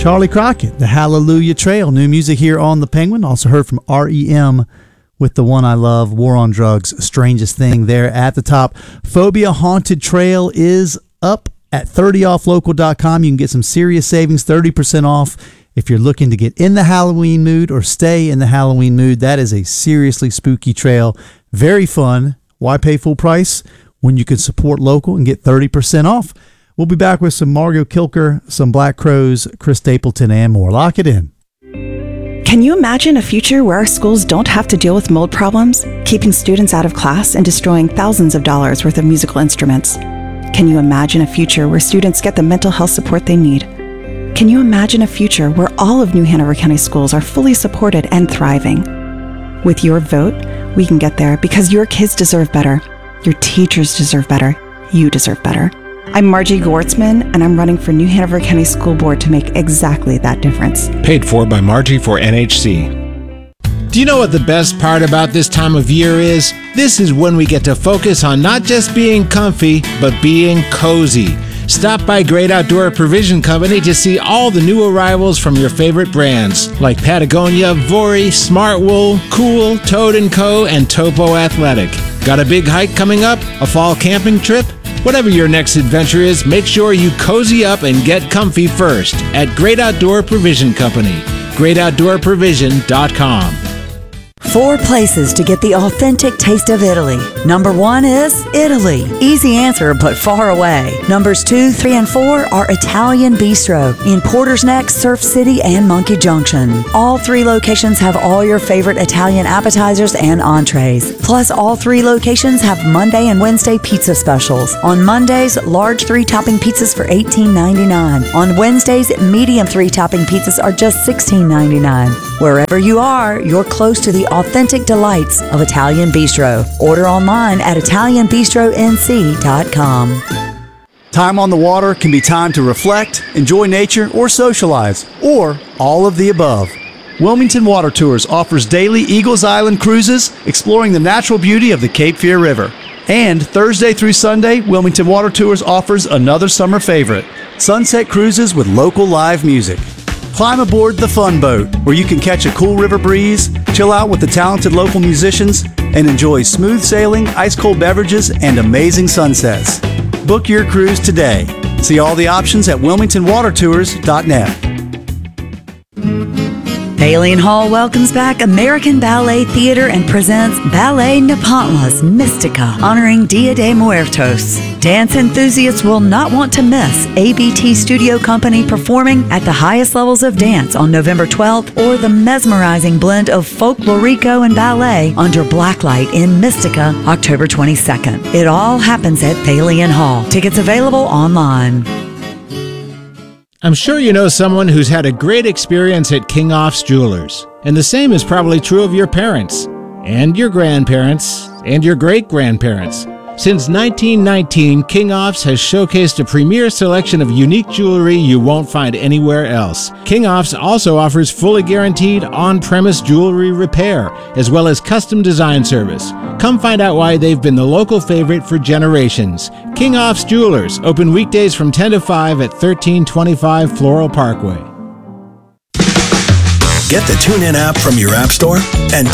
Charlie Crockett, The Hallelujah Trail. New music here on The Penguin. Also heard from REM with the one I love, War on Drugs, Strangest Thing there at the top. Phobia Haunted Trail is up at 30offlocal.com. You can get some serious savings, 30% off. If you're looking to get in the Halloween mood or stay in the Halloween mood, that is a seriously spooky trail. Very fun. Why pay full price when you can support local and get 30% off? We'll be back with some Margot Kilker, some Black Crowes, Chris Stapleton, and more. Lock it in. Can you imagine a future where our schools don't have to deal with mold problems, keeping students out of class and destroying thousands of dollars worth of musical instruments? Can you imagine a future where students get the mental health support they need? Can you imagine a future where all of New Hanover County schools are fully supported and thriving? With your vote, we can get there because your kids deserve better. Your teachers deserve better. You deserve better. I'm Margie Gortzman, and I'm running for New Hanover County School Board to make exactly that difference. Paid for by Margie for NHC. Do you know what the best part about this time of year is? This is when we get to focus on not just being comfy, but being cozy. Stop by Great Outdoor Provision Company to see all the new arrivals from your favorite brands, like Patagonia, Vori, Smartwool, Cool, Toad & Co., and Topo Athletic. Got a big hike coming up? A fall camping trip? Whatever your next adventure is, make sure you cozy up and get comfy first at Great Outdoor Provision Company. GreatOutdoorProvision.com. 4 places to get the authentic taste of Italy. Number 1 is Italy. Easy answer, but far away. Numbers 2, 3, and 4 are Italian Bistro in Porter's Neck, Surf City, and Monkey Junction. All 3 locations have all your favorite Italian appetizers and entrees. Plus, all 3 locations have Monday and Wednesday pizza specials. On Mondays, large 3-topping pizzas for $18.99. On Wednesdays, medium 3-topping pizzas are just $16.99. Wherever you are, you're close to the authentic delights of Italian Bistro. Order online at ItalianBistroNC.com. Time on the water can be time to reflect, enjoy nature, or socialize, or all of the above. Wilmington Water Tours offers daily Eagles Island cruises exploring the natural beauty of the Cape Fear River. And Thursday through Sunday, Wilmington Water Tours offers another summer favorite, sunset cruises with local live music. Climb aboard the Fun Boat, where you can catch a cool river breeze, chill out with the talented local musicians, and enjoy smooth sailing, ice-cold beverages, and amazing sunsets. Book your cruise today. See all the options at wilmingtonwatertours.net. Thalian Hall welcomes back American Ballet Theater and presents Ballet Nepantla's Mystica, honoring Dia de Muertos. Dance enthusiasts will not want to miss ABT Studio Company performing at the highest levels of dance on November 12th, or the mesmerizing blend of folklorico and ballet under blacklight in Mystica, October 22nd. It all happens at Thalian Hall. Tickets available online. I'm sure you know someone who's had a great experience at King Off's Jewelers. And the same is probably true of your parents, and your grandparents, and your great-grandparents. Since 1919, King Off's has showcased a premier selection of unique jewelry you won't find anywhere else. King Off's also offers fully guaranteed on-premise jewelry repair, as well as custom design service. Come find out why they've been the local favorite for generations. King Off's Jewelers, open weekdays from 10 to 5 at 1325 Floral Parkway. Get the TuneIn app from your app store and